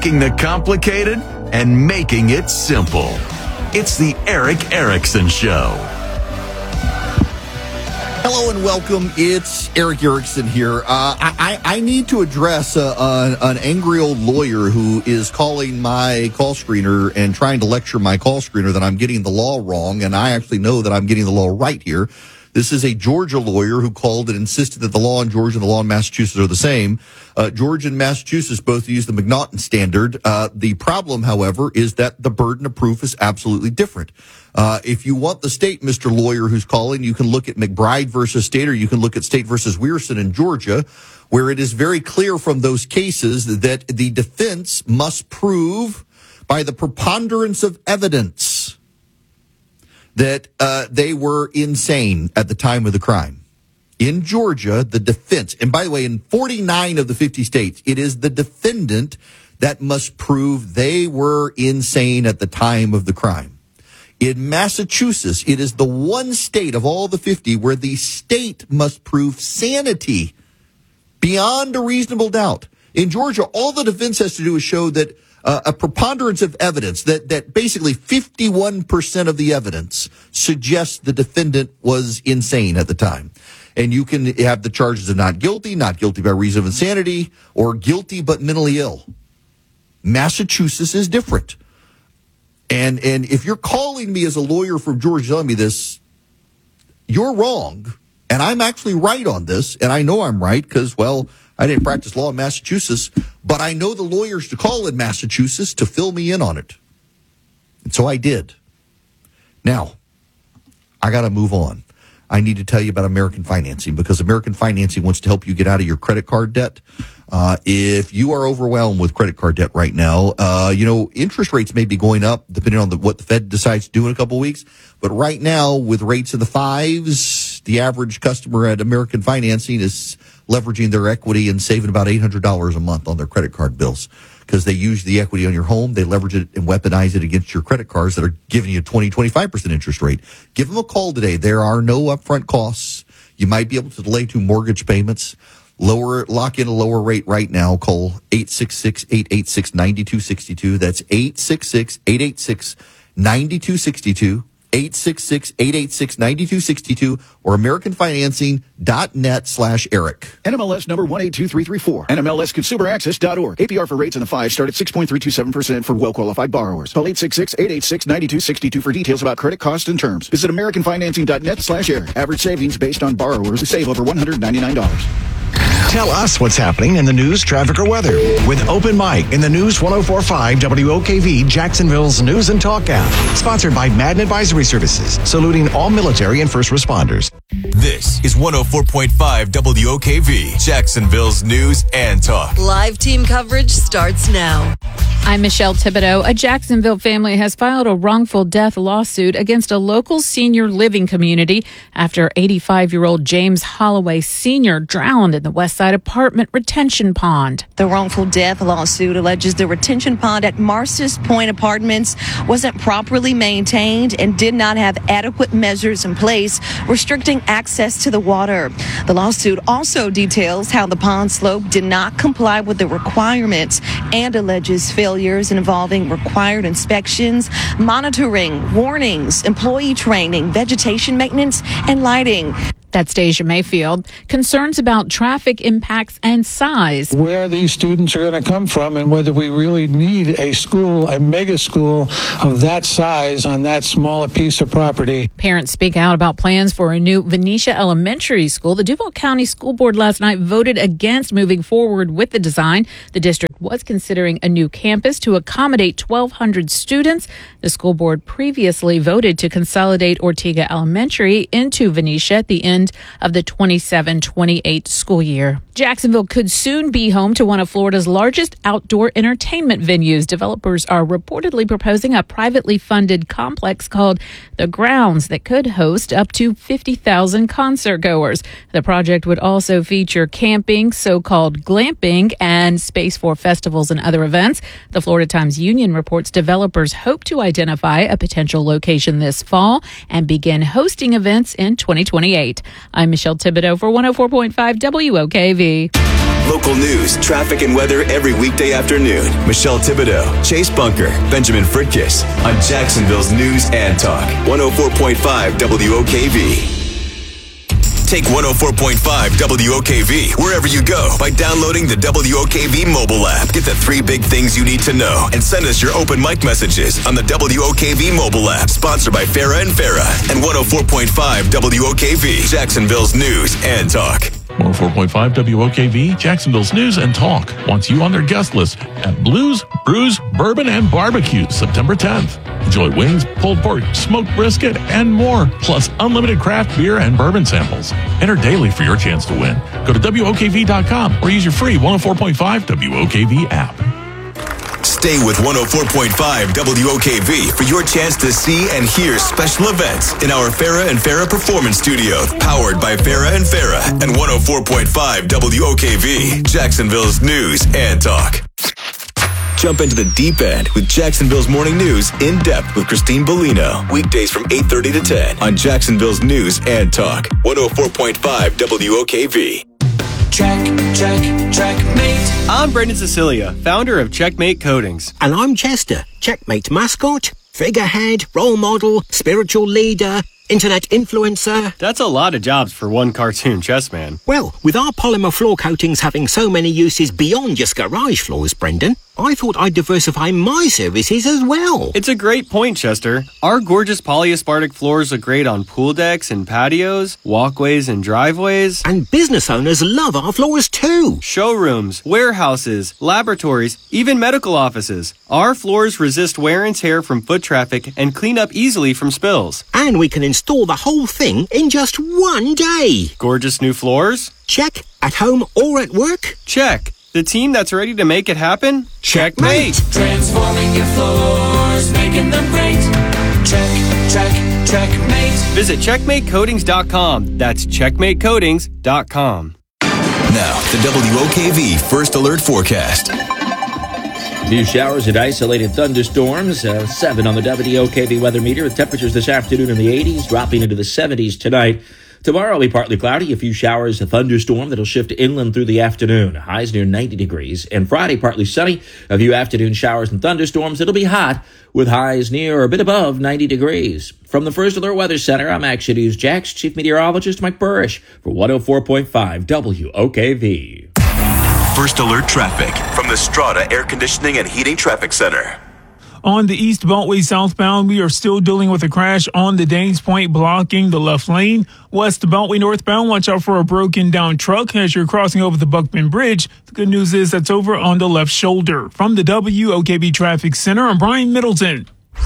Taking the complicated and making it simple. It's the Erick Erickson Show. Hello and welcome. It's Erick Erickson here. I need to address an angry old lawyer who is calling my call screener and trying to lecture my call screener that I'm getting the law wrong, and I actually know that I'm getting the law right here. This is a Georgia lawyer who called and insisted that the law in Georgia and the law in Massachusetts are the same. Georgia and Massachusetts both use the McNaughton standard. The problem, however, is that the burden of proof is absolutely different. If you want the state, Mr. Lawyer who's calling, you can look at McBride versus State, or you can look at State versus Weirson in Georgia, where it is very clear from those cases that the defense must prove by the preponderance of evidence that they were insane at the time of the crime. In Georgia, the defense, and by the way, in 49 of the 50 states, it is the defendant that must prove they were insane at the time of the crime. In Massachusetts, it is the one state of all the 50 where the state must prove sanity beyond a reasonable doubt. In Georgia, all the defense has to do is show that a preponderance of evidence, that basically 51% of the evidence suggests the defendant was insane at the time. And you can have the charges of not guilty by reason of insanity, or guilty but mentally ill. Massachusetts is different. And if you're calling me as a lawyer from Georgia telling me this, you're wrong. And I'm actually right on this. And I know I'm right because, well, I didn't practice law in Massachusetts, but I know the lawyers to call in Massachusetts to fill me in on it. And so I did. Now, I got to move on. I need to tell you about American Financing, because American Financing wants to help you get out of your credit card debt. If you are overwhelmed with credit card debt right now, interest rates may be going up depending on what the Fed decides to do in a couple of weeks. But right now, with rates in the fives, the average customer at American Financing is leveraging their equity and saving about $800 a month on their credit card bills, because they use the equity on your home, they leverage it and weaponize it against your credit cards that are giving you 20-25% interest rate. Give them a call today. There are no upfront costs. You might be able to delay 2 mortgage payments. Lock in a lower rate right now. Call 866-886-9262. That's 866-886-9262. 866-886-9262 or AmericanFinancing.net/Eric. NMLS number 182334. NMLSConsumerAccess.org. APR for rates in the 5 start at 6.327% for well-qualified borrowers. Call 866-886-9262 for details about credit costs and terms. Visit AmericanFinancing.net/Eric. Average savings based on borrowers who save over $199. Tell us what's happening in the news, traffic, or weather with Open Mic in the News 104.5 WOKV, Jacksonville's News and Talk app. Sponsored by Madden Advisory Services, saluting all military and first responders. This is 104.5 WOKV, Jacksonville's News and Talk. Live team coverage starts now. I'm Michelle Thibodeau. A Jacksonville family has filed a wrongful death lawsuit against a local senior living community after 85-year-old James Holloway Sr. drowned in the Westside apartment retention pond. The wrongful death lawsuit alleges the retention pond at Marcis Point Apartments wasn't properly maintained and did not have adequate measures in place restricting access to the water. The lawsuit also details how the pond slope did not comply with the requirements and alleges failures involving required inspections, monitoring, warnings, employee training, vegetation maintenance, and lighting. That's Deja Mayfield. Concerns about traffic impacts and size. Where these students are going to come from and whether we really need a school, a mega school of that size on that small a piece of property. Parents speak out about plans for a new Venetia Elementary School. The Duval County School Board last night voted against moving forward with the design. The district was considering a new campus to accommodate 1,200 students. The school board previously voted to consolidate Ortega Elementary into Venetia at the end of the 27-28 school year. Jacksonville could soon be home to one of Florida's largest outdoor entertainment venues. Developers are reportedly proposing a privately funded complex called The Grounds that could host up to 50,000 concert goers. The project would also feature camping, so-called glamping, and space for festivals and other events. The Florida Times-Union reports developers hope to identify a potential location this fall and begin hosting events in 2028. I'm Michelle Thibodeau for 104.5 WOKV. Local news, traffic, and weather every weekday afternoon. Michelle Thibodeau, Chase Bunker, Benjamin Fritkiss on Jacksonville's News and Talk. 104.5 WOKV. Take 104.5 WOKV wherever you go by downloading the WOKV mobile app. Get the 3 big things you need to know and send us your open mic messages on the WOKV mobile app. Sponsored by Farah and Farah and 104.5 WOKV, Jacksonville's News and Talk. 104.5 WOKV, Jacksonville's News and Talk wants you on their guest list at Blues, Brews, Bourbon, and Barbecue, September 10th. Enjoy wings, pulled pork, smoked brisket, and more, plus unlimited craft beer and bourbon samples. Enter daily for your chance to win. Go to WOKV.com or use your free 104.5 WOKV app. Stay with 104.5 WOKV for your chance to see and hear special events in our Farah and Farah Performance Studio, powered by Farah and Farah and 104.5 WOKV, Jacksonville's News and Talk. Jump into the deep end with Jacksonville's Morning News in depth with Christine Bellino. Weekdays from 8:30 to 10 on Jacksonville's News and Talk. 104.5 WOKV. Checkmate. I'm Brendan Cecilia, founder of Checkmate Coatings. And I'm Chester, Checkmate mascot, figurehead, role model, spiritual leader, internet influencer. That's a lot of jobs for one cartoon chess man. Well, with our polymer floor coatings having so many uses beyond just garage floors, Brendan, I thought I'd diversify my services as well. It's a great point, Chester. Our gorgeous polyaspartic floors look great on pool decks and patios, walkways and driveways. And business owners love our floors too. Showrooms, warehouses, laboratories, even medical offices. Our floors resist wear and tear from foot traffic and clean up easily from spills. And we can install the whole thing in just one day. Gorgeous new floors? Check. At home or at work? Check. The team that's ready to make it happen? Checkmate! Transforming your floors, making them great. Checkmate. Visit checkmatecoatings.com. That's checkmatecoatings.com. Now, the WOKV First Alert Forecast. A few showers and isolated thunderstorms. 7 on the WOKV weather meter with temperatures this afternoon in the 80s, dropping into the 70s tonight. Tomorrow will be partly cloudy, a few showers, a thunderstorm that'll shift inland through the afternoon. Highs near 90 degrees. And Friday, partly sunny, a few afternoon showers and thunderstorms. It'll be hot with highs near or a bit above 90 degrees. From the First Alert Weather Center, I'm Action News Jax Chief Meteorologist Mike Burrish for 104.5 WOKV. First Alert Traffic from the Strata Air Conditioning and Heating Traffic Center. On the East Beltway southbound, we are still dealing with a crash on the Danes Point, blocking the left lane. West Beltway northbound, watch out for a broken down truck as you're crossing over the Buckman Bridge. The good news is that's over on the left shoulder. From the WOKV Traffic Center, I'm Brian Middleton.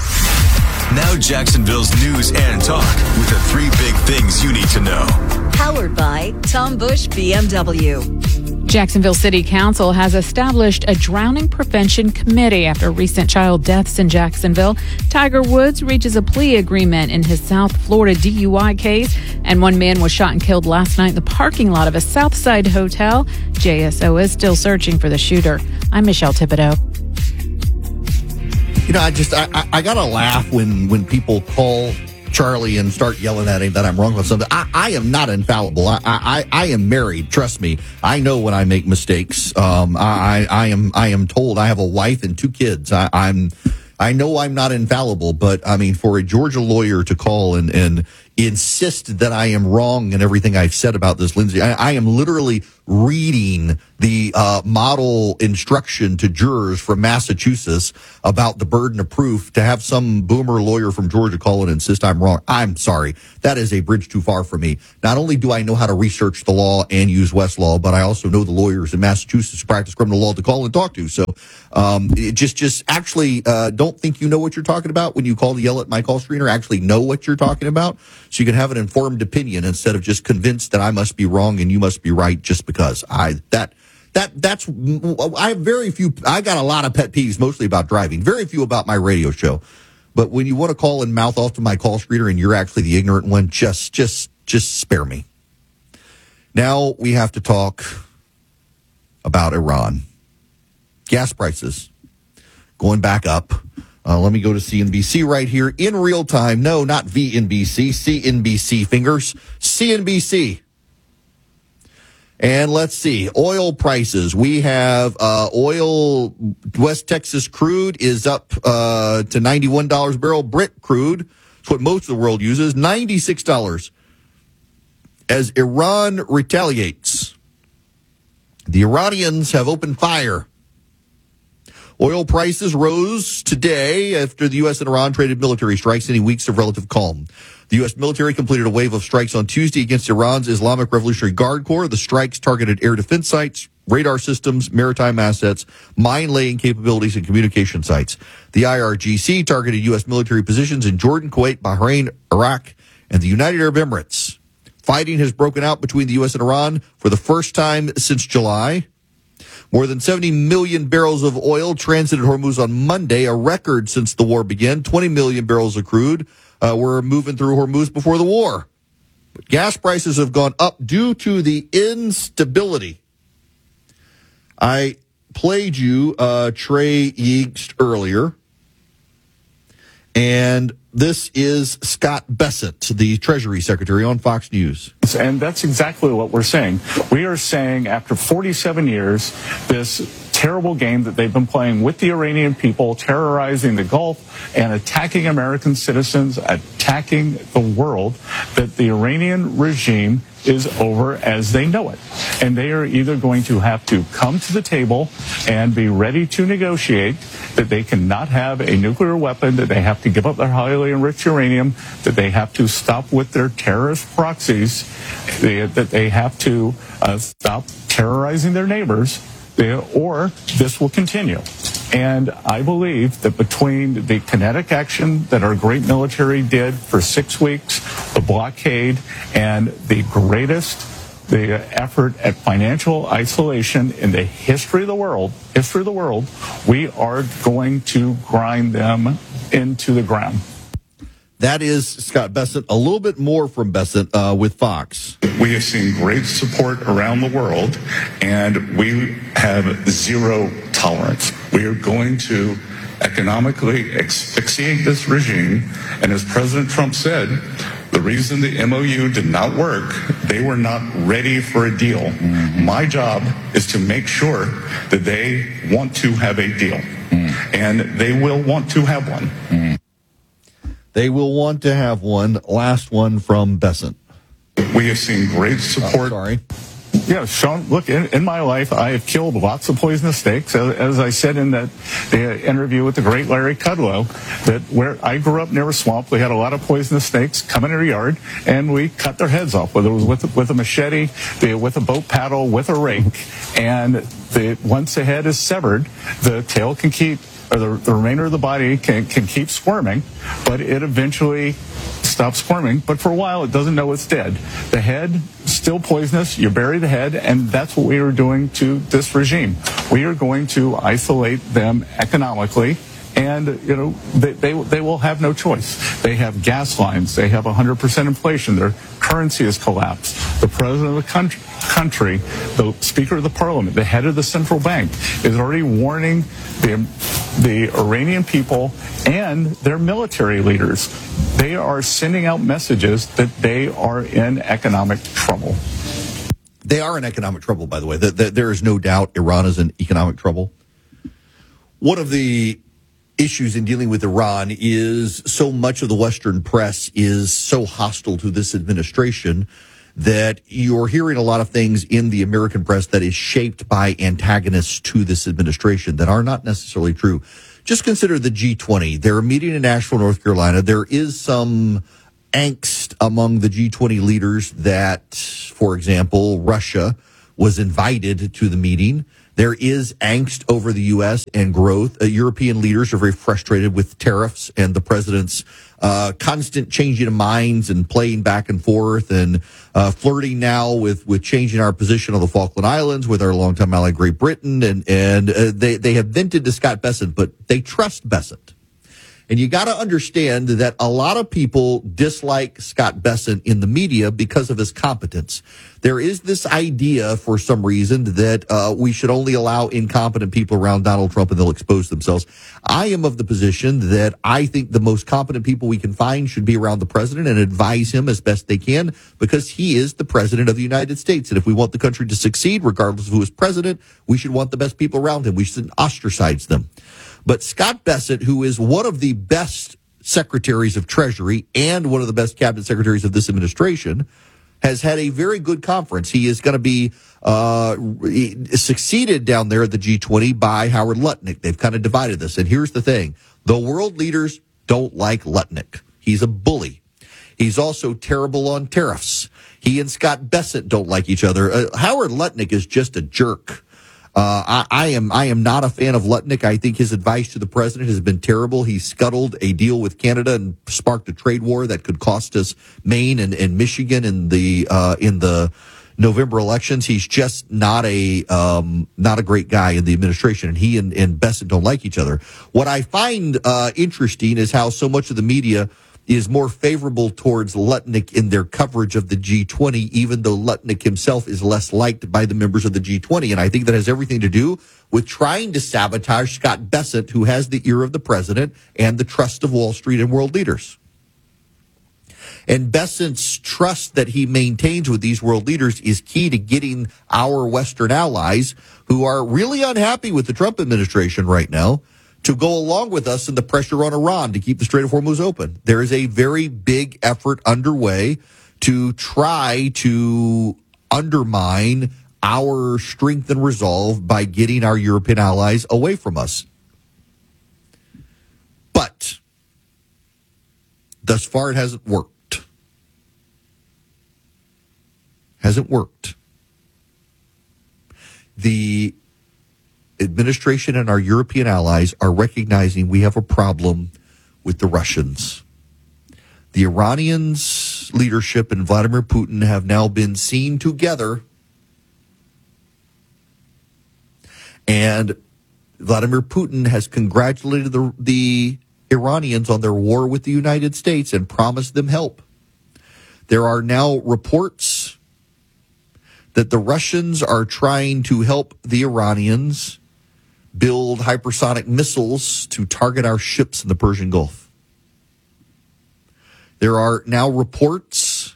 Now Jacksonville's News and Talk with the 3 big things you need to know. Powered by Tom Bush BMW. Jacksonville City Council has established a drowning prevention committee after recent child deaths in Jacksonville. Tiger Woods reaches a plea agreement in his South Florida DUI case, and one man was shot and killed last night in the parking lot of a Southside hotel. JSO is still searching for the shooter. I'm Michelle Thibodeau. You know, I gotta laugh when people call Charlie and start yelling at him that I'm wrong with something. I am not infallible. I am married. Trust me. I know when I make mistakes. I am told. I have a wife and 2 kids. I know I'm not infallible, but I mean, for a Georgia lawyer to call and insist that I am wrong in everything I've said about this, Lindsay, I am literally reading the model instruction to jurors from Massachusetts about the burden of proof. To have some boomer lawyer from Georgia call and insist I'm wrong, I'm sorry. That is a bridge too far for me. Not only do I know how to research the law and use Westlaw, but I also know the lawyers in Massachusetts who practice criminal law to call and talk to. So just actually don't think you know what you're talking about when you call to yell at my call screener. Actually know what you're talking about so you can have an informed opinion instead of just convinced that I must be wrong and you must be right just because. I have very few. I got a lot of pet peeves, mostly about driving, very few about my radio show. But when you want to call and mouth off to my call screener and you're actually the ignorant one, just spare me. Now we have to talk about Iran. Gas prices going back up. Let me go to CNBC right here in real time. No, not VNBC, CNBC fingers, CNBC. And let's see, oil prices. We have oil, West Texas crude is up to $91 a barrel. Brent crude, it's what most of the world uses, $96 as Iran retaliates. The Iranians have opened fire. Oil prices rose today after the U.S. and Iran traded military strikes, ending weeks of relative calm. The U.S. military completed a wave of strikes on Tuesday against Iran's Islamic Revolutionary Guard Corps. The strikes targeted air defense sites, radar systems, maritime assets, mine-laying capabilities, and communication sites. The IRGC targeted U.S. military positions in Jordan, Kuwait, Bahrain, Iraq, and the United Arab Emirates. Fighting has broken out between the U.S. and Iran for the first time since July. More than 70 million barrels of oil transited Hormuz on Monday, a record since the war began. 20 million barrels of crude were moving through Hormuz before the war. But gas prices have gone up due to the instability. I played you Trey Yeast earlier, and this is Scott Bessent, the Treasury Secretary, on Fox News. And that's exactly what we're saying. We are saying after 47 years, this terrible game that they've been playing with the Iranian people, terrorizing the Gulf and attacking American citizens, attacking the world, that the Iranian regime is over as they know it. And they are either going to have to come to the table and be ready to negotiate, that they cannot have a nuclear weapon, that they have to give up their highly enriched uranium, that they have to stop with their terrorist proxies, that they have to stop terrorizing their neighbors, or this will continue. And I believe that between the kinetic action that our great military did for 6 weeks, the blockade, and the effort at financial isolation in the history of the world, we are going to grind them into the ground. That is Scott Bessent. A little bit more from Bessent with Fox. We have seen great support around the world, and we have zero tolerance. We are going to economically asphyxiate this regime, and as President Trump said, the reason the MOU did not work, they were not ready for a deal. My job is to make sure that they want to have a deal, and they will want to have one. They will want to have one. Last one from Bessent. We have seen great support. Yeah, Sean, look, in my life, I have killed lots of poisonous snakes. As I said in the interview with the great Larry Kudlow, that where I grew up near a swamp, we had a lot of poisonous snakes come in our yard, and we cut their heads off, whether it was with a machete, with a boat paddle, with a rake. And once the head is severed, the tail can keep, or the remainder of the body can keep squirming, but it eventually stops squirming. But for a while, it doesn't know it's dead. The head, still poisonous. You bury the head, and that's what we are doing to this regime. We are going to isolate them economically, and they will have no choice. They have gas lines. They have 100% inflation. Their currency has collapsed. The president of the country, the Speaker of the Parliament, the head of the central bank, is already warning the Iranian people and their military leaders. They are sending out messages that they are in economic trouble. They are in economic trouble, by the way. There is no doubt Iran is in economic trouble. One of the issues in dealing with Iran is so much of the Western press is so hostile to this administration that you're hearing a lot of things in the American press that is shaped by antagonists to this administration that are not necessarily true. Just consider the G20. They're meeting in Nashville, North Carolina. There is some angst among the G20 leaders that, for example, Russia was invited to the meeting. There is angst over the U.S. and growth. European leaders are very frustrated with tariffs and the president's constant changing of minds and playing back and forth and flirting now with changing our position on the Falkland Islands with our longtime ally Great Britain. And they have vented to Scott Bessent, but they trust Bessent. And you got to understand that a lot of people dislike Scott Bessent in the media because of his competence. There is this idea, for some reason, that we should only allow incompetent people around Donald Trump and they'll expose themselves. I am of the position that I think the most competent people we can find should be around the president and advise him as best they can, because he is the president of the United States. And if we want the country to succeed, regardless of who is president, we should want the best people around him. We should ostracize them. But Scott Bessent, who is one of the best secretaries of Treasury and one of the best cabinet secretaries of this administration, has had a very good conference. He is going to be succeeded down there at the G20 by Howard Lutnick. They've kind of divided this. And here's the thing. The world leaders don't like Lutnick. He's a bully. He's also terrible on tariffs. He and Scott Bessent don't like each other. Howard Lutnick is just a jerk. I am not a fan of Lutnick. I think his advice to the president has been terrible. He scuttled a deal with Canada and sparked a trade war that could cost us Maine and Michigan in the November elections. He's just not a great guy in the administration, and he and Bessent don't like each other. What I find interesting is how so much of the media is more favorable towards Lutnick in their coverage of the G20, even though Lutnick himself is less liked by the members of the G20. And I think that has everything to do with trying to sabotage Scott Bessent, who has the ear of the president and the trust of Wall Street and world leaders. And Bessent's trust that he maintains with these world leaders is key to getting our Western allies, who are really unhappy with the Trump administration right now, to go along with us in the pressure on Iran to keep the Strait of Hormuz open. There is a very big effort underway to try to undermine our strength and resolve by getting our European allies away from us. But thus far, it hasn't worked. Hasn't worked. The administration and our European allies are recognizing we have a problem with the Russians. The Iranians' leadership and Vladimir Putin have now been seen together, and Vladimir Putin has congratulated the Iranians on their war with the United States and promised them help. There are now reports that the Russians are trying to help the Iranians build hypersonic missiles to target our ships in the Persian Gulf. There are now reports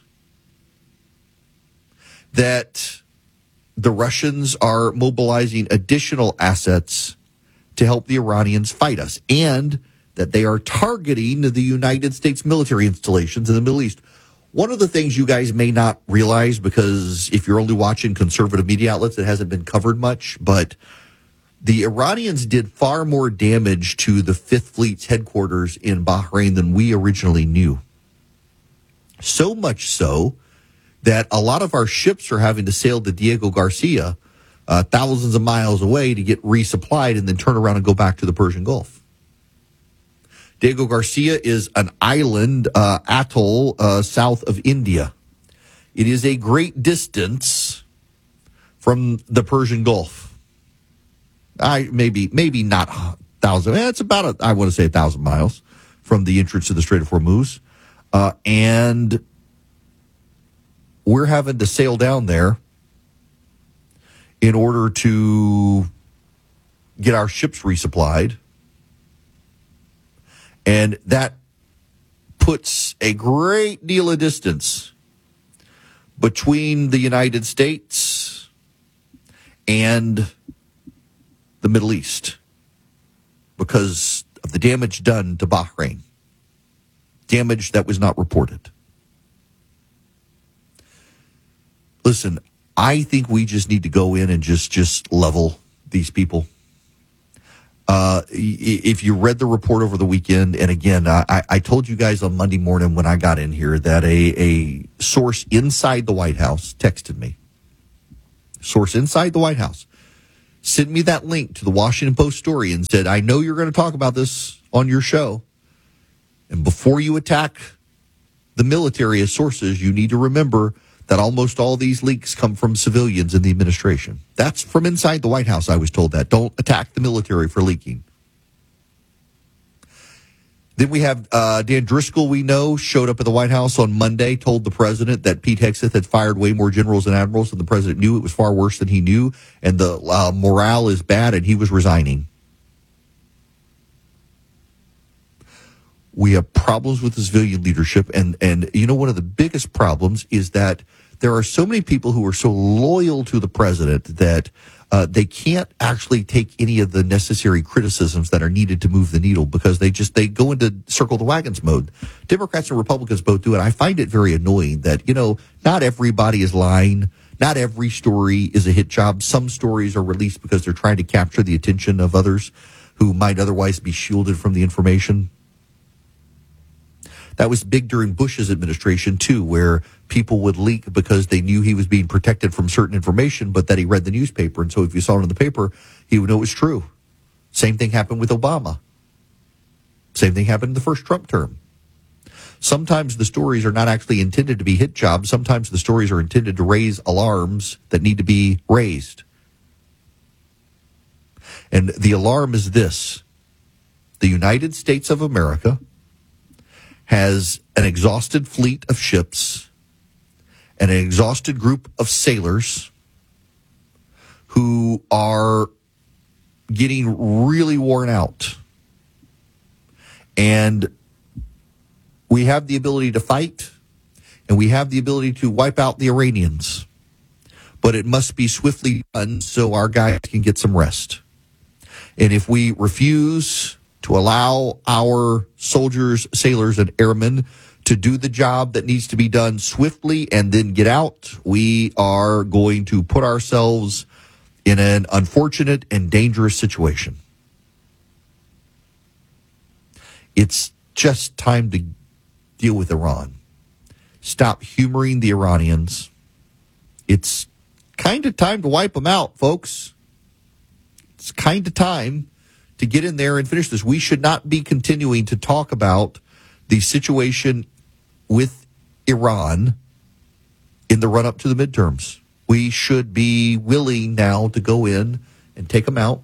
that the Russians are mobilizing additional assets to help the Iranians fight us, and that they are targeting the United States military installations in the Middle East. One of the things you guys may not realize, because if you're only watching conservative media outlets, it hasn't been covered much, but the Iranians did far more damage to the Fifth Fleet's headquarters in Bahrain than we originally knew. So much so that a lot of our ships are having to sail to Diego Garcia, thousands of miles away, to get resupplied and then turn around and go back to the Persian Gulf. Diego Garcia is an island atoll south of India. It is a great distance from the Persian Gulf. Maybe not 1,000. It's about, I want to say 1,000 miles from the entrance to the Strait of Hormuz. And we're having to sail down there in order to get our ships resupplied. And that puts a great deal of distance between the United States and the Middle East because of the damage done to Bahrain. Damage that was not reported. Listen, I think we just need to go in and just level these people. If you read the report over the weekend, and again, I told you guys on Monday morning when I got in here that a source inside the White House texted me. Source inside the White House sent me that link to the Washington Post story and said, I know you're going to talk about this on your show. And before you attack the military as sources, you need to remember that almost all these leaks come from civilians in the administration. That's from inside the White House, I was told that. Don't attack the military for leaking. Then we have Dan Driscoll, we know, showed up at the White House on Monday, told the president that Pete Hegseth had fired way more generals and admirals than the president knew. It was far worse than he knew, and the morale is bad, and he was resigning. We have problems with the civilian leadership, and one of the biggest problems is that there are so many people who are so loyal to the president that they can't actually take any of the necessary criticisms that are needed to move the needle because they go into circle the wagons mode. Democrats and Republicans both do it. I find it very annoying that, not everybody is lying. Not every story is a hit job. Some stories are released because they're trying to capture the attention of others who might otherwise be shielded from the information. That was big during Bush's administration, too, where people would leak because they knew he was being protected from certain information, but that he read the newspaper. And so if you saw it in the paper, he would know it was true. Same thing happened with Obama. Same thing happened in the first Trump term. Sometimes the stories are not actually intended to be hit jobs. Sometimes the stories are intended to raise alarms that need to be raised. And the alarm is this. The United States of America has an exhausted fleet of ships and an exhausted group of sailors who are getting really worn out. And we have the ability to fight, and we have the ability to wipe out the Iranians. But it must be swiftly done so our guys can get some rest. And if we refuse to allow our soldiers, sailors, and airmen to do the job that needs to be done swiftly and then get out, we are going to put ourselves in an unfortunate and dangerous situation. It's just time to deal with Iran. Stop humoring the Iranians. It's kind of time to wipe them out, folks. It's kind of time to get in there and finish this. We should not be continuing to talk about the situation with Iran in the run-up to the midterms. We should be willing now to go in and take them out,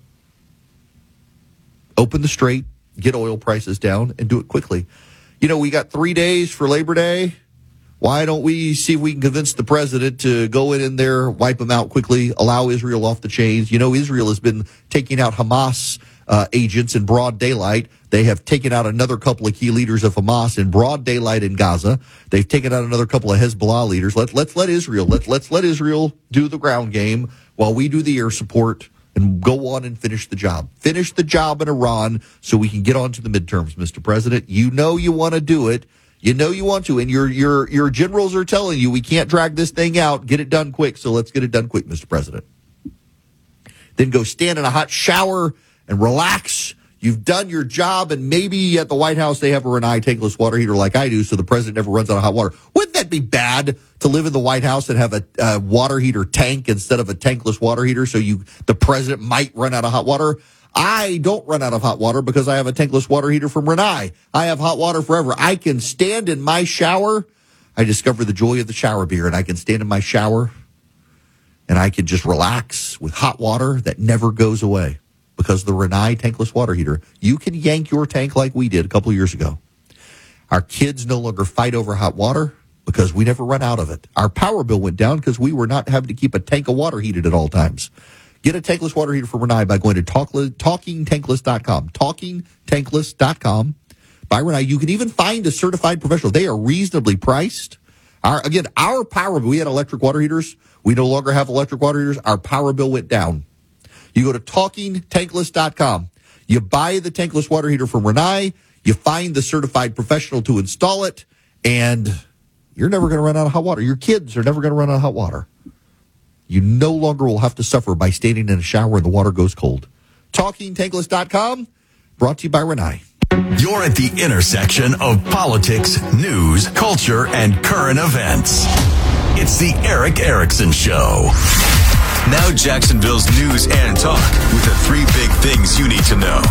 open the strait, get oil prices down, and do it quickly. We got 3 days for Labor Day. Why don't we see if we can convince the president to go in there, wipe them out quickly, allow Israel off the chains? Israel has been taking out Hamas agents in broad daylight. They have taken out another couple of key leaders of Hamas in broad daylight in Gaza. They've taken out another couple of Hezbollah leaders. Let's let Israel do the ground game while we do the air support and go on and finish the job. Finish the job in Iran so we can get on to the midterms, Mr. President. You want to do it. You want to, and your generals are telling you we can't drag this thing out. Get it done quick. So let's get it done quick, Mr. President. Then go stand in a hot shower and relax. You've done your job, and maybe at the White House they have a Rinnai tankless water heater like I do, so the president never runs out of hot water. Wouldn't that be bad to live in the White House and have a water heater tank instead of a tankless water heater so the president might run out of hot water? I don't run out of hot water because I have a tankless water heater from Rinnai. I have hot water forever. I can stand in my shower. I discovered the joy of the shower beer, and I can stand in my shower, and I can just relax with hot water that never goes away. Because of the Rinnai tankless water heater. You can yank your tank like we did a couple of years ago. Our kids no longer fight over hot water because we never run out of it. Our power bill went down because we were not having to keep a tank of water heated at all times. Get a tankless water heater from Rinnai by going to TalkingTankless.com. TalkingTankless.com. By Rinnai, you can even find a certified professional. They are reasonably priced. Our power bill, we had electric water heaters. We no longer have electric water heaters. Our power bill went down. You go to TalkingTankless.com. You buy the tankless water heater from Rinnai. You find the certified professional to install it, and you're never going to run out of hot water. Your kids are never going to run out of hot water. You no longer will have to suffer by standing in a shower and the water goes cold. TalkingTankless.com, brought to you by Rinnai. You're at the intersection of politics, news, culture, and current events. It's the Erick Erickson Show. Now Jacksonville's news and talk with the 3 big things you need to know.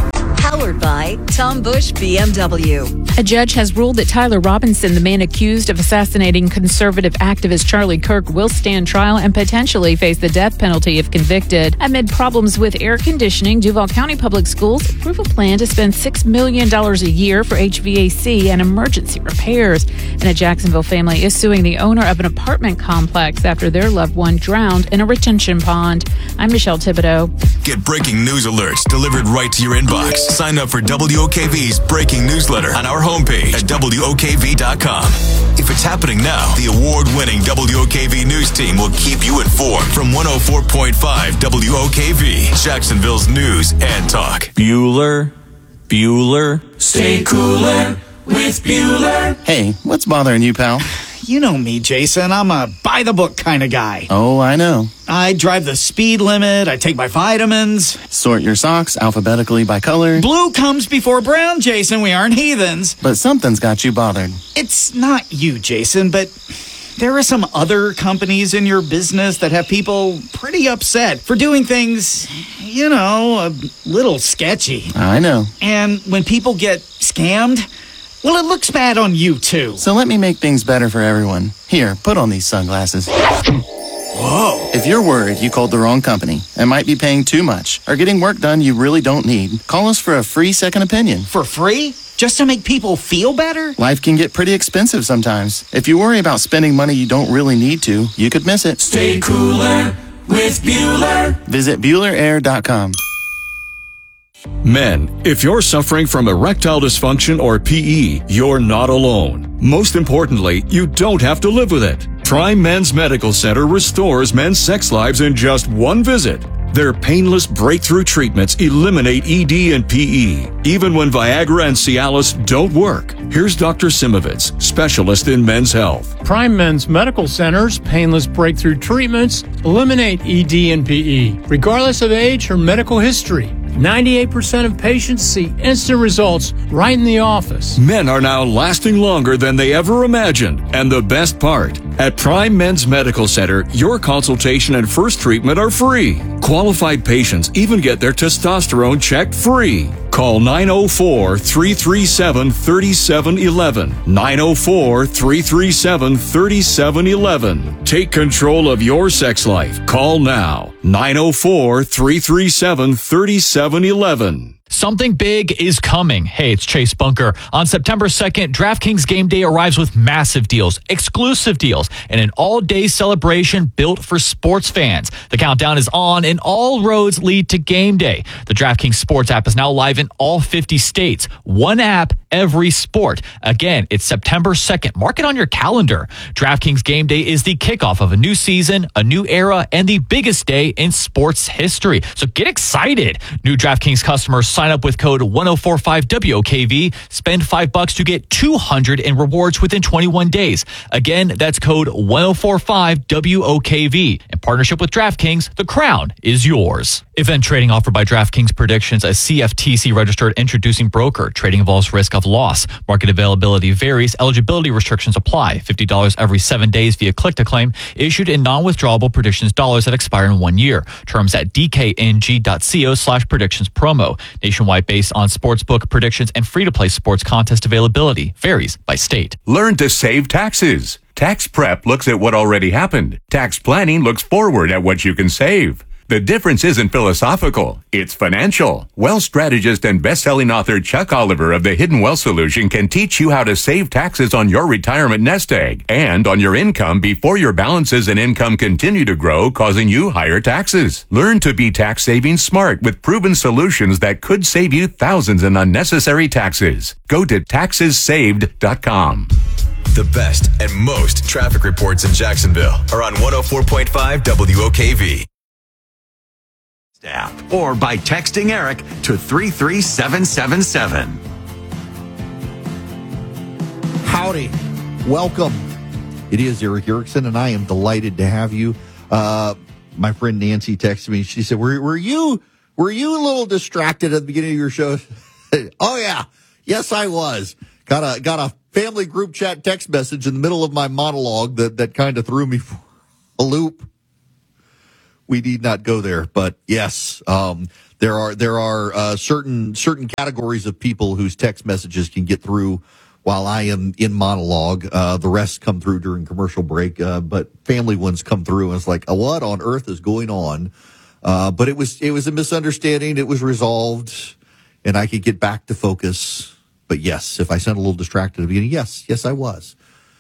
Powered by Tom Bush BMW. A judge has ruled that Tyler Robinson, the man accused of assassinating conservative activist Charlie Kirk, will stand trial and potentially face the death penalty if convicted. Amid problems with air conditioning, Duval County Public Schools approve a plan to spend $6 million a year for HVAC and emergency repairs. And a Jacksonville family is suing the owner of an apartment complex after their loved one drowned in a retention pond. I'm Michelle Thibodeau. Get breaking news alerts delivered right to your inbox. Sign up for WOKV's breaking newsletter on our homepage at WOKV.com. If it's happening now, the award-winning WOKV news team will keep you informed from 104.5 WOKV, Jacksonville's news and talk. Bueller. Stay cooler with Bueller. Hey, what's bothering you, pal? You know me, Jason. I'm a by-the-book kind of guy. Oh, I know. I drive the speed limit. I take my vitamins. Sort your socks alphabetically by color. Blue comes before brown, Jason. We aren't heathens. But something's got you bothered. It's not you, Jason, but there are some other companies in your business that have people pretty upset for doing things, a little sketchy. I know. And when people get scammed, well, it looks bad on you, too. So let me make things better for everyone. Here, put on these sunglasses. Whoa. If you're worried you called the wrong company and might be paying too much or getting work done you really don't need, call us for a free second opinion. For free? Just to make people feel better? Life can get pretty expensive sometimes. If you worry about spending money you don't really need to, you could miss it. Stay cooler with Bueller. Visit BuellerAir.com. Men, if you're suffering from erectile dysfunction or PE, you're not alone. Most importantly, you don't have to live with it. Prime Men's Medical Center restores men's sex lives in just one visit. Their painless breakthrough treatments eliminate ED and PE, even when Viagra and Cialis don't work. Here's Dr. Simovitz, specialist in men's health. Prime Men's Medical Center's painless breakthrough treatments eliminate ED and PE, regardless of age or medical history. 98% of patients see instant results right in the office. Men are now lasting longer than they ever imagined. And the best part, at Prime Men's Medical Center, your consultation and first treatment are free. Qualified patients even get their testosterone checked free. Call 904-337-3711. 904-337-3711. Take control of your sex life. Call now. 904-337-3711. Something big is coming. Hey, it's Chase Bunker. On September 2nd, DraftKings Game Day arrives with massive deals, exclusive deals, and an all-day celebration built for sports fans. The countdown is on, and all roads lead to Game Day. The DraftKings Sports app is now live in all 50 states. One app, every sport. Again, it's September 2nd. Mark it on your calendar. DraftKings Game Day is the kickoff of a new season, a new era, and the biggest day in sports history. So get excited. New DraftKings customers sign up with code 1045WOKV. Spend $5 to get $200 in rewards within 21 days. Again, that's code 1045WOKV. In partnership with DraftKings, the crown is yours. Event trading offered by DraftKings Predictions, a CFTC registered introducing broker. Trading involves risk of loss. Market availability varies. Eligibility restrictions apply. $50 every 7 days via click to claim. Issued in non-withdrawable predictions dollars that expire in 1 year. Terms at dkng.co/predictions promo. Nationwide based on sportsbook predictions and free-to-play sports contest availability. Varies by state. Learn to save taxes. Tax prep looks at what already happened. Tax planning looks forward at what you can save. The difference isn't philosophical, it's financial. Wealth strategist and best-selling author Chuck Oliver of The Hidden Wealth Solution can teach you how to save taxes on your retirement nest egg and on your income before your balances and income continue to grow, causing you higher taxes. Learn to be tax-saving smart with proven solutions that could save you thousands in unnecessary taxes. Go to taxessaved.com. The best and most traffic reports in Jacksonville are on 104.5 WOKV. App or by texting Eric to 33777. Howdy. Welcome. It is Eric Erickson, and I am delighted to have you. My friend Nancy texted me. She said, were you a little distracted at the beginning of your show? Oh, yeah. Yes, I was. Got a family group chat text message in the middle of my monologue that kind of threw me for a loop. we need not go there. But yes, there are certain categories of people whose text messages can get through while I am in monologue. The rest come through during commercial break, but family ones come through, and it's like, what on earth is going on? But it was a misunderstanding. It was resolved, and I could get back to focus. But yes, if I sound a little distracted at the beginning, yes, I was.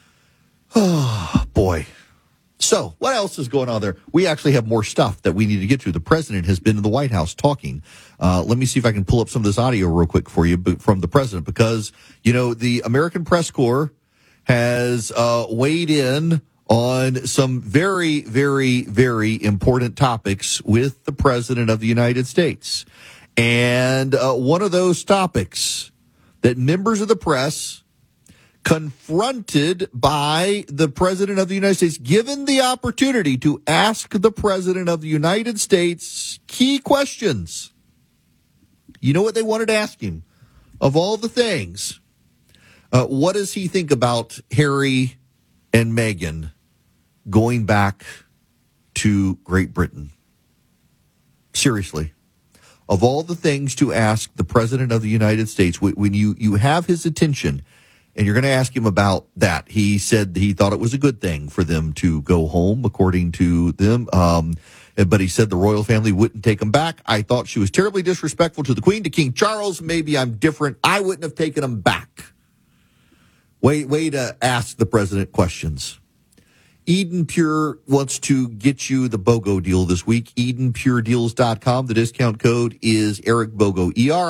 Oh, boy. So, what else is going on there? We actually have more stuff that we need to get to. The president has been in the White House talking. Let me see if I can pull up some of this audio real quick for you from the president, because, the American Press Corps has weighed in on some very, very, very important topics with the president of the United States. And one of those topics that members of the press, confronted by the president of the United States, given the opportunity to ask the president of the United States key questions. You know what they wanted to ask him? Of all the things, what does he think about Harry and Meghan going back to Great Britain? Seriously. Of all the things to ask the president of the United States, when you have his attention, and you're going to ask him about that. He said he thought it was a good thing for them to go home, according to them. But he said the royal family wouldn't take them back. I thought she was terribly disrespectful to the Queen, to King Charles. Maybe I'm different. I wouldn't have taken them back. Way to ask the president questions. Eden Pure wants to get you the BOGO deal this week. EdenPureDeals.com. The discount code is Eric BOGO,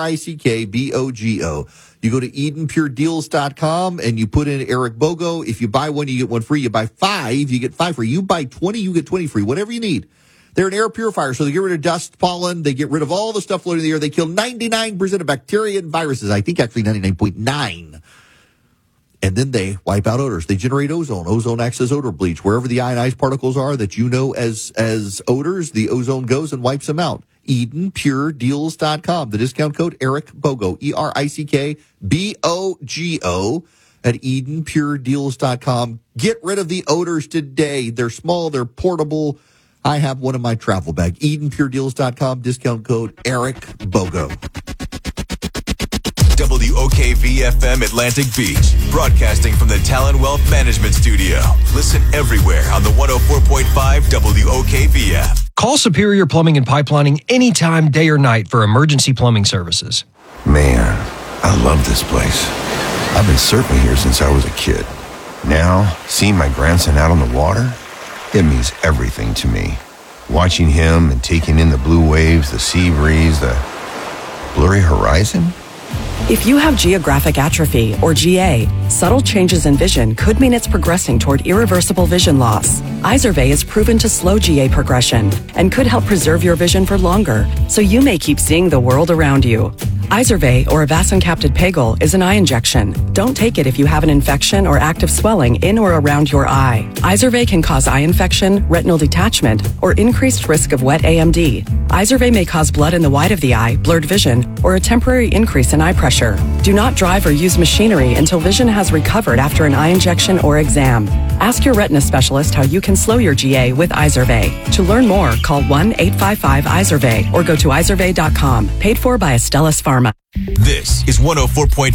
ERICKBOGO. You go to EdenPureDeals.com and you put in Eric BOGO. If you buy one, you get one free. You buy 5, you get 5 free. You buy 20, you get 20 free. Whatever you need. They're an air purifier, so they get rid of dust, pollen. They get rid of all the stuff floating in the air. They kill 99% of bacteria and viruses. I think actually 99.9. And then they wipe out odors. They generate ozone. Ozone acts as odor bleach. Wherever the ionized particles are that you know as odors, the ozone goes and wipes them out. EdenPureDeals.com. The discount code Eric BOGO, ERICKBOGO at EdenPureDeals.com. Get rid of the odors today. They're small. They're portable. I have one in my travel bag. EdenPureDeals.com. Discount code Eric BOGO. WOKV-FM Atlantic Beach, broadcasting from the Talon Wealth Management Studio. Listen everywhere on the 104.5 WOKV app. Call Superior Plumbing and Pipelining anytime, day or night, for emergency plumbing services. Man, I love this place. I've been surfing here since I was a kid. Now, seeing my grandson out on the water, it means everything to me. Watching him and taking in the blue waves, the sea breeze, the blurry horizon. If you have geographic atrophy, or GA, subtle changes in vision could mean it's progressing toward irreversible vision loss. Izervay is proven to slow GA progression and could help preserve your vision for longer, so you may keep seeing the world around you. Izervay, or avacincaptad pegol, is an eye injection. Don't take it if you have an infection or active swelling in or around your eye. Izervay can cause eye infection, retinal detachment, or increased risk of wet AMD. Izervay may cause blood in the white of the eye, blurred vision, or a temporary increase in eye pressure. Do not drive or use machinery until vision has recovered after an eye injection or exam. Ask your retina specialist how you can slow your GA with Izervay. To learn more, call 1-855-IZERVAY or go to izervay.com. Paid for by Astellas Pharma. This is 104.5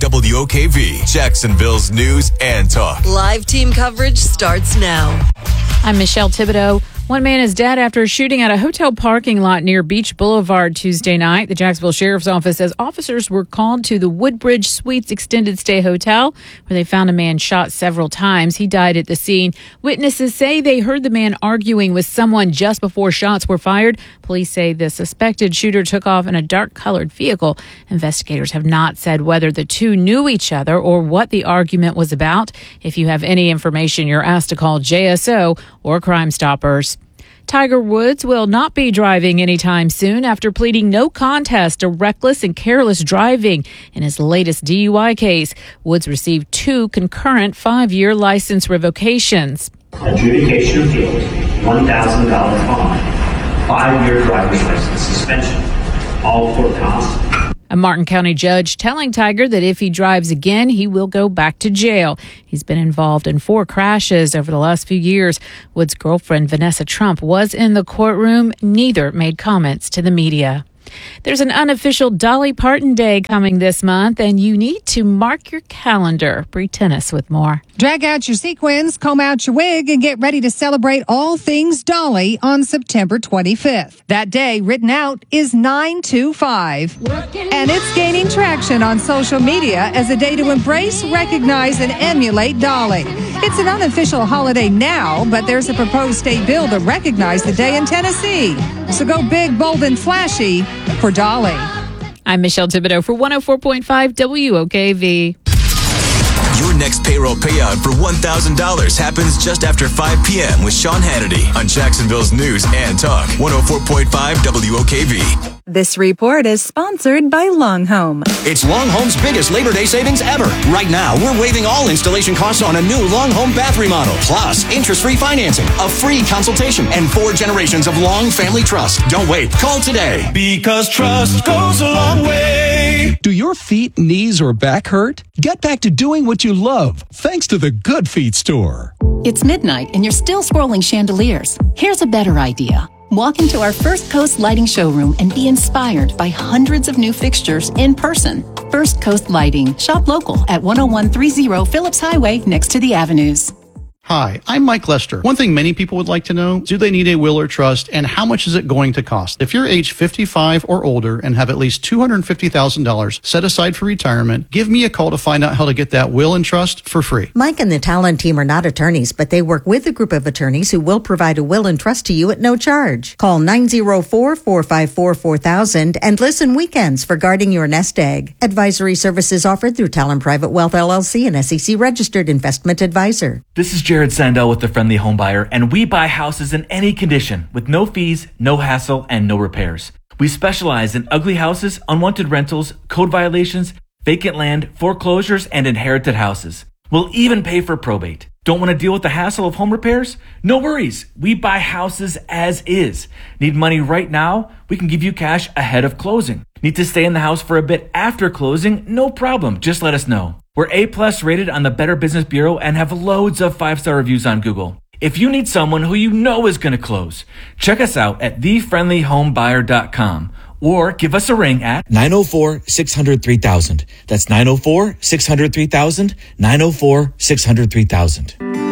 WOKV, Jacksonville's news and talk. Live team coverage starts now. I'm Michelle Thibodeau. One man is dead after a shooting at a hotel parking lot near Beach Boulevard Tuesday night. The Jacksonville Sheriff's Office says officers were called to the Woodbridge Suites Extended Stay Hotel, where they found a man shot several times. He died at the scene. Witnesses say they heard the man arguing with someone just before shots were fired. Police say the suspected shooter took off in a dark-colored vehicle. Investigators have not said whether the two knew each other or what the argument was about. If you have any information, you're asked to call JSO or Crime Stoppers. Tiger Woods will not be driving anytime soon after pleading no contest to reckless and careless driving in his latest DUI case. Woods received 2 concurrent 5-year license revocations. Adjudication of guilt, $1,000 fine, 5-year driver's license suspension. All court costs. A Martin County judge telling Tiger that if he drives again, he will go back to jail. He's been involved in 4 crashes over the last few years. Wood's girlfriend, Vanessa Trump, was in the courtroom. Neither made comments to the media. There's an unofficial Dolly Parton Day coming this month, and you need to mark your calendar. Bree Tennis with more. Drag out your sequins, comb out your wig, and get ready to celebrate all things Dolly on September 25th. That day, written out, is 925. And it's gaining traction on social media as a day to embrace, recognize, and emulate Dolly. It's an unofficial holiday now, but there's a proposed state bill to recognize the day in Tennessee. So go big, bold, and flashy for Dolly. I'm Michelle Thibodeau for 104.5 WOKV. Your next payroll payout for $1,000 happens just after 5 p.m. with Sean Hannity on Jacksonville's News and Talk, 104.5 WOKV. This report is sponsored by Long Home. It's Long Home's biggest Labor Day savings ever. Right now, we're waiving all installation costs on a new Long Home bath remodel, plus interest-free financing, a free consultation, and 4 generations of Long family trust. Don't wait. Call today. Because trust goes a long way. Do your feet, knees, or back hurt? Get back to doing what you love, thanks to the Good Feet store. It's midnight and you're still scrolling chandeliers. Here's a better idea. Walk into our First Coast Lighting showroom and be inspired by hundreds of new fixtures in person. First Coast Lighting. Shop local at 10130 Phillips Highway next to the Avenues. Hi, I'm Mike Lester. One thing many people would like to know, do they need a will or trust, and how much is it going to cost? If you're age 55 or older and have at least $250,000 set aside for retirement, give me a call to find out how to get that will and trust for free. Mike and the Talon team are not attorneys, but they work with a group of attorneys who will provide a will and trust to you at no charge. Call 904-454-4000 and listen weekends for guarding your nest egg. Advisory services offered through Talon Private Wealth LLC, an SEC registered investment advisor. This is Jared Sandell with the Friendly Home Buyer, and we buy houses in any condition with no fees, no hassle, and no repairs. We specialize in ugly houses, unwanted rentals, code violations, vacant land, foreclosures, and inherited houses. We'll even pay for probate. Don't want to deal with the hassle of home repairs? No worries. We buy houses as is. Need money right now? We can give you cash ahead of closing. Need to stay in the house for a bit after closing? No problem. Just let us know. We're A+ rated on the Better Business Bureau and have loads of 5-star reviews on Google. If you need someone who you know is going to close, check us out at thefriendlyhomebuyer.com or give us a ring at 904-600-3000. That's 904-600-3000, 904-600-3000.